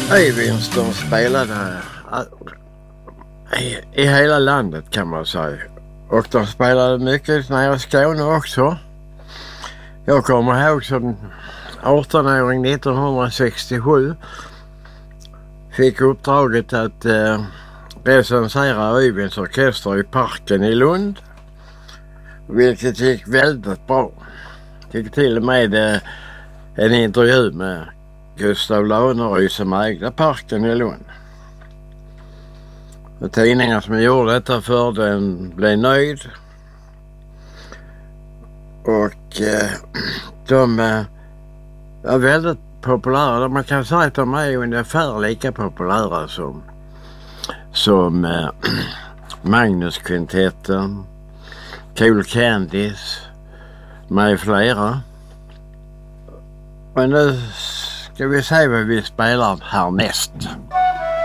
Öyvind spelade i hela landet kan man säga. Och de spelade mycket nere i Skåne också. Jag kommer ihåg som 18-åring 1967 fick uppdraget att recensera Öyvinds orkester i Parken i Lund. Vilket gick väldigt bra. Fick till och med en intervju med Gustav Laneryd som ägde Parken i Lund. Och tidningar som gjorde detta för den blev nöjd. Och de är väldigt populära. Man kan säga att de är ungefär lika populära som Magnus-kvintetten, Cool Candies med flera. Men nu ska vi se vad vi spelar härnäst.